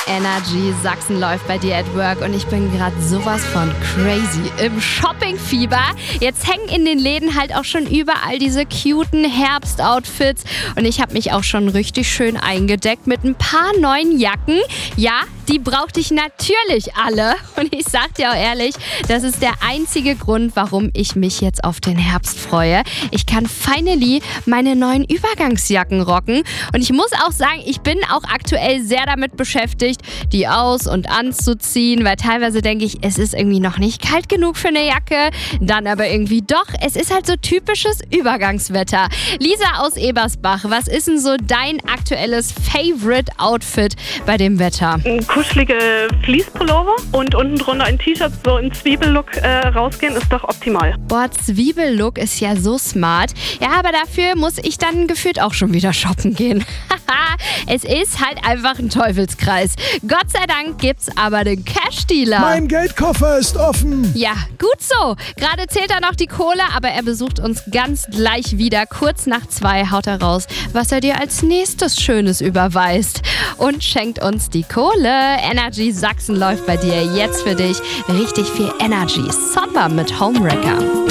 Energy Sachsen läuft bei dir at work und ich bin gerade sowas von crazy im Shoppingfieber. Jetzt hängen in den Läden halt auch schon überall diese cuten Herbstoutfits und ich habe mich auch schon richtig schön eingedeckt mit ein paar neuen Jacken. Ja, die brauchte ich natürlich alle und ich sag dir auch ehrlich, das ist der einzige Grund, warum ich mich jetzt auf den Herbst freue. Ich kann finally meine neuen Übergangsjacken rocken und ich muss auch sagen, ich bin auch aktuell sehr damit beschäftigt, die aus- und anzuziehen, weil teilweise denke ich, es ist irgendwie noch nicht kalt genug für eine Jacke, dann aber irgendwie doch. Es ist halt so typisches Übergangswetter. Lisa aus Ebersbach, was ist denn so dein aktuelles Favorite-Outfit bei dem Wetter? Ein kuschelige Fleece-Pullover und unten drunter ein T-Shirt, so in Zwiebellook rausgehen, ist doch optimal. Boah, Zwiebellook ist ja so smart. Ja, aber dafür muss ich dann gefühlt auch schon wieder shoppen gehen. Es ist halt einfach ein Teufelskreis. Gott sei Dank gibt's aber den Cash-Dealer. Mein Geldkoffer ist offen. Ja, gut so. Gerade zählt er noch die Kohle, aber er besucht uns ganz gleich wieder. Kurz nach 2 haut er raus, was er dir als nächstes Schönes überweist. Und schenkt uns die Kohle. Energy Sachsen läuft bei dir jetzt für dich. Richtig viel Energy. Sommer mit Homewrecker.